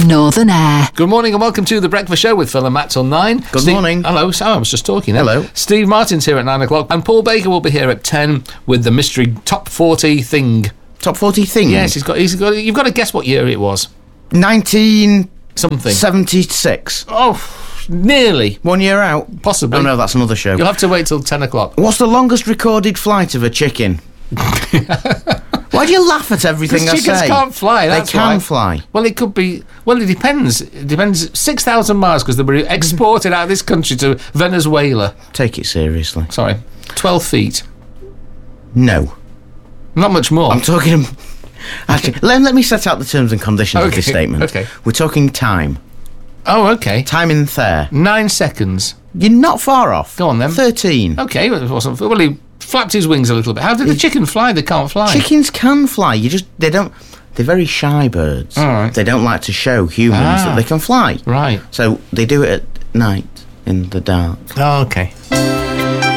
Northern Air. Good morning and welcome to The Breakfast Show with Phil and Matt till 9. Good morning. Hello, so I was just talking then. Hello. Steve Martin's here at 9 o'clock and Paul Baker will be here at 10 with the mystery top 40 thing. Top 40 thing? Yes, you've got to guess what year it was. 1976. Something. Oh, nearly. 1 year out? Possibly. Oh no, that's another show. You'll have to wait till 10 o'clock. What's the longest recorded flight of a chicken? Why do you laugh at everything I say? Chickens can't fly, that's They can why. fly. Well, it could be... Well, it depends. It depends. 6,000 miles because they were exported out of this country to Venezuela. Take it seriously. Sorry. 12 feet. No. Not much more. I'm talking... Actually, let me set out the terms and conditions of this statement. Okay. We're talking time. Oh, okay. Time in there. 9 seconds. You're not far off. Go on, then. 13. Okay, well, it wasn't... Well, he flapped his wings a little bit. How did the chicken fly? They can't fly. Chickens can fly. They don't... They're very shy birds. All right. They don't like to show humans that they can fly. Right. So they do it at night, in the dark. Oh, okay.